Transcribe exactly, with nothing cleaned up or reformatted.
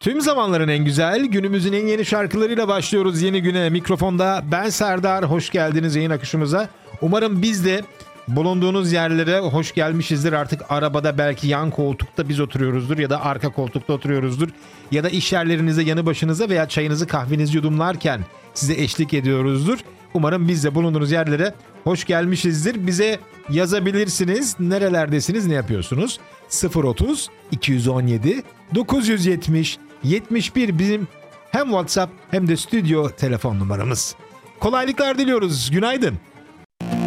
Tüm zamanların en güzel, günümüzün en yeni şarkılarıyla başlıyoruz yeni güne. Mikrofonda ben Serdar, hoş geldiniz yayın akışımıza. Umarım biz de bulunduğunuz yerlere hoş gelmişizdir. Artık arabada belki yan koltukta biz oturuyoruzdur ya da arka koltukta oturuyoruzdur. Ya da iş yerlerinizde yanı başınıza veya çayınızı kahvenizi yudumlarken size eşlik ediyoruzdur. Umarım biz de bulunduğunuz yerlere hoş gelmişizdir. Bize yazabilirsiniz. Nerelerdesiniz, ne yapıyorsunuz? sıfır otuz iki on yedi dokuz yüz yetmiş yetmiş bir bizim hem WhatsApp hem de stüdyo telefon numaramız. Kolaylıklar diliyoruz. Günaydın.